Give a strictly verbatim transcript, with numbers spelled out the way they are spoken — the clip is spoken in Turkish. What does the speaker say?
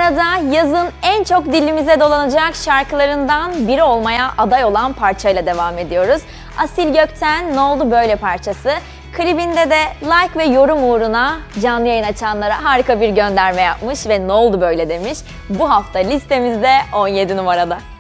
numarada yazın en çok dilimize dolanacak şarkılarından biri olmaya aday olan parçayla devam ediyoruz. Asil Gökten Ne Oldu Böyle parçası. Klibinde de like ve yorum uğruna canlı yayın açanlara harika bir gönderme yapmış ve ne oldu böyle demiş. Bu hafta listemizde on yedi numarada.